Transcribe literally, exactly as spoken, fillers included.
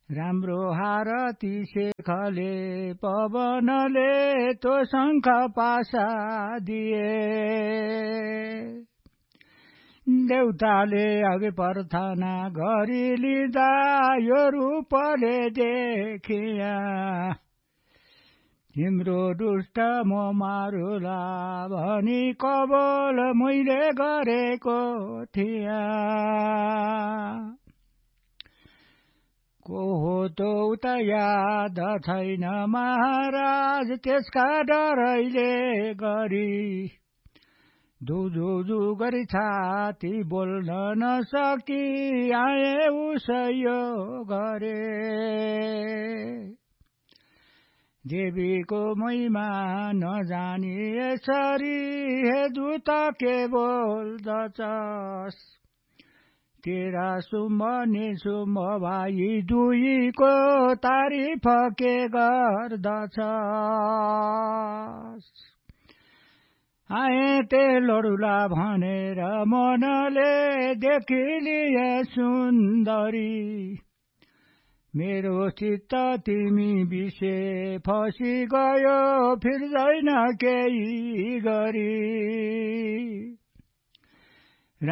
राम्रो हारती शेखले पवनले तो शङ्ख पासा दिए देउताले अघि प्रार्थना गरी लिँदा यो रूपले देखिया तिम्रो दुष्ट म मारुला भनी कबोल मैले गरेको थिया को हो तो उता याद छैन महाराज त्यसका डरैले गरी दुदुदु गरी छाती बोल्न नसकी आए उसयो गरे देवीको महिमा नजानी यसरी हे दूत के बोल्दछस् तेरा सुम्भ निसुम्भ भाइ दुईको तारिफ के गर्दछस् आए ते लडुला भनेर मनले देखिलिए सुन्दरी मेरो चित्त तिमी बिसे फसी गयो फिर्दैन केही गरी